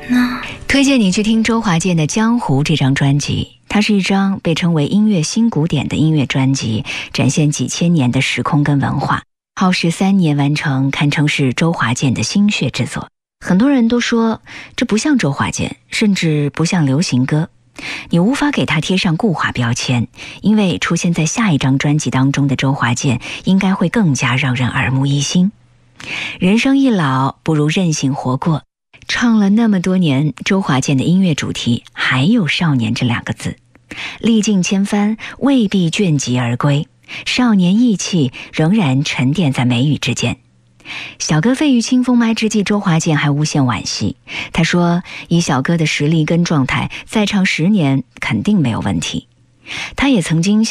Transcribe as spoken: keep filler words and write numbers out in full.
推荐你去听周华健的《江湖》这张专辑，它是一张被称为音乐新古典的音乐专辑，展现几千年的时空跟文化，耗时三年完成，堪称是周华健的心血之作。很多人都说这不像周华健，甚至不像流行歌，你无法给他贴上固化标签，因为出现在下一张专辑当中的周华健应该会更加让人耳目一新。人生一老，不如任性活过，唱了那么多年，周华健的音乐主题还有少年这两个字，历尽千帆，未必倦极而归，少年意气仍然沉淀在眉宇之间。小哥费玉清封麦之际，周华健还无限惋惜，他说以小哥的实力跟状态再唱十年肯定没有问题。他也曾经